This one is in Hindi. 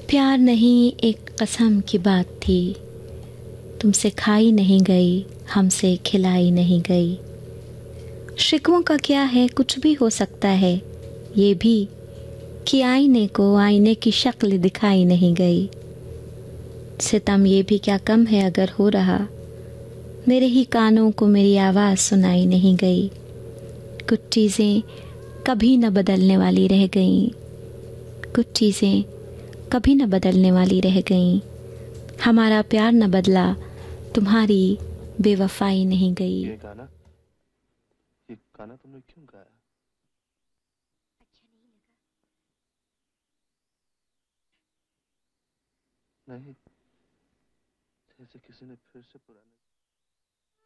प्यार नहीं एक कसम की बात थी, तुमसे खाई नहीं गई, हमसे खिलाई नहीं गई। शिकवों का क्या है, कुछ भी हो सकता है ये भी कि आईने को आईने की शक्ल दिखाई नहीं गई। सितम ये भी क्या कम है अगर हो रहा, मेरे ही कानों को मेरी आवाज़ सुनाई नहीं गई। कुछ चीज़ें कभी न बदलने वाली रह गईं, कुछ चीज़ें कभी न बदलने वाली रह गईं। हमारा प्यार न बदला, तुम्हारी बेवफाई नहीं गई। ये गाना तुमने क्यों गाया? नहीं, जैसे किसी ने फिर से पुराने